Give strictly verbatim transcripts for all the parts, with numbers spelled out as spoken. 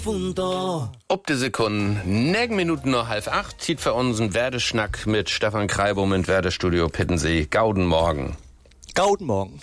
profundo. Ob die Sekunden, negen Minuten nur halb acht, zieht für uns ein Werdeschnack mit Stefan Kreibum im Werdestudio Pittensee. Gauden Morgen. Gauden Morgen.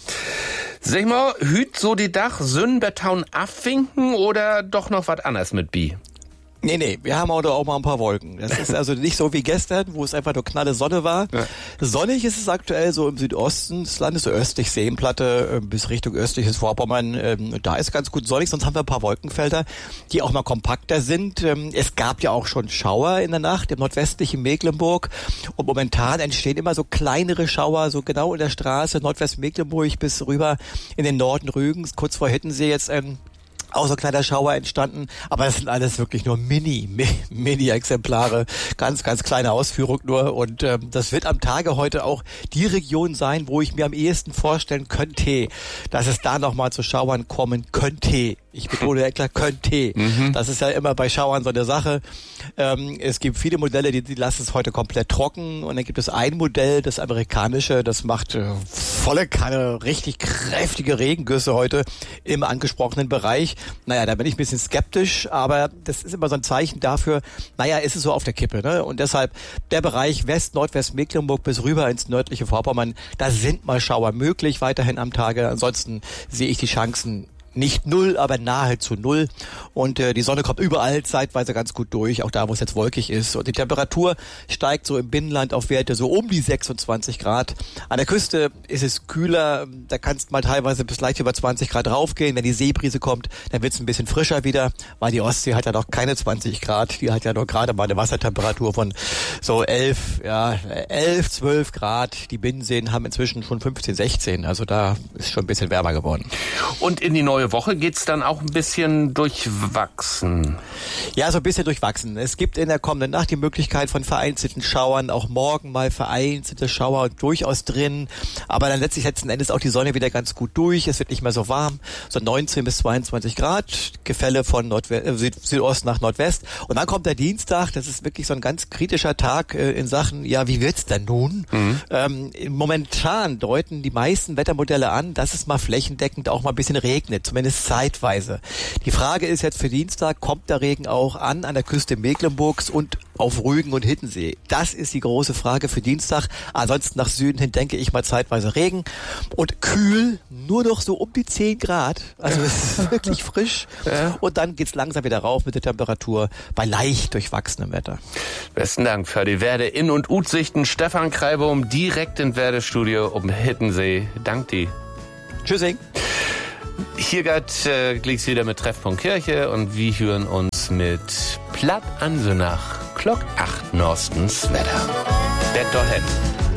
Sag mal, hüt so die Dach Sündenbertaun abwinken oder doch noch was anderes mit Bi? Nee, nee, wir haben heute auch mal ein paar Wolken. Das ist also nicht so wie gestern, wo es einfach nur knalle Sonne war. Ja. Sonnig ist es aktuell so im Südosten des Landes, so östlich Seenplatte bis Richtung östliches Vorpommern. Da ist ganz gut sonnig, sonst haben wir ein paar Wolkenfelder, die auch mal kompakter sind. Es gab ja auch schon Schauer in der Nacht im nordwestlichen Mecklenburg und momentan entstehen immer so kleinere Schauer, so genau in der Straße Nordwest-Mecklenburg bis rüber in den Norden Rügens, kurz vor Hittensee jetzt ähm, auch so ein kleiner Schauer entstanden, aber das sind alles wirklich nur Mini, Mini-Exemplare, ganz, ganz kleine Ausführung nur und ähm, das wird am Tage heute auch die Region sein, wo ich mir am ehesten vorstellen könnte, dass es da nochmal zu Schauern kommen könnte. Ich betone ja klar, könnte. Mhm. Das ist ja immer bei Schauern so eine Sache. Ähm, es gibt viele Modelle, die, die lassen es heute komplett trocken und dann gibt es ein Modell, das amerikanische, das macht äh, volle Kanne, richtig kräftige Regengüsse heute im angesprochenen Bereich. Naja, da bin ich ein bisschen skeptisch, aber das ist immer so ein Zeichen dafür, naja, ist es so auf der Kippe, ne? Und deshalb der Bereich West-, Nordwest-Mecklenburg bis rüber ins nördliche Vorpommern, da sind mal Schauer möglich weiterhin am Tage. Ansonsten sehe ich die Chancen nicht null, aber nahezu null. Und äh, die Sonne kommt überall zeitweise ganz gut durch, auch da, wo es jetzt wolkig ist. Und die Temperatur steigt so im Binnenland auf Werte so um die sechsundzwanzig Grad. An der Küste ist es kühler, da kann es mal teilweise bis leicht über zwanzig Grad raufgehen. Wenn die Seebrise kommt, dann wird es ein bisschen frischer wieder, weil die Ostsee hat ja noch keine zwanzig Grad. Die hat ja nur gerade mal eine Wassertemperatur von so elf, ja, elf, zwölf Grad. Die Binnenseen haben inzwischen schon fünfzehn, sechzehn. Also da ist schon ein bisschen wärmer geworden. Und in die neue Woche geht's dann auch ein bisschen durchwachsen. Ja, so ein bisschen durchwachsen. Es gibt in der kommenden Nacht die Möglichkeit von vereinzelten Schauern, auch morgen mal vereinzelte Schauer durchaus drin. Aber dann letztlich letzten Endes auch die Sonne wieder ganz gut durch. Es wird nicht mehr so warm, so neunzehn bis zweiundzwanzig Grad, Gefälle von Nordwest, äh, Süd, Südost nach Nordwest. Und dann kommt der Dienstag, das ist wirklich so ein ganz kritischer Tag äh, in Sachen, ja, wie wird's denn nun? Mhm. Ähm, momentan deuten die meisten Wettermodelle an, dass es mal flächendeckend auch mal ein bisschen regnet, zumindest zeitweise. Die Frage ist jetzt für Dienstag, kommt der Regen auch an, an der Küste Mecklenburgs und auf Rügen und Hittensee? Das ist die große Frage für Dienstag. Ansonsten nach Süden hin denke ich mal zeitweise Regen und kühl, nur noch so um die zehn Grad. Also es ist wirklich frisch. Ja. Und dann geht's langsam wieder rauf mit der Temperatur bei leicht durchwachsenem Wetter. Besten Dank für die Werde In- und Ut-Sichten. Stefan Kreibum direkt im Werdestudio um Hittensee. Dank dir. Tschüssing. Hier geht äh, gleich wieder mit Treffpunkt Kirche und wir hören uns mit Platt an so nach Glock acht Norstens Wetter. Bett dahin.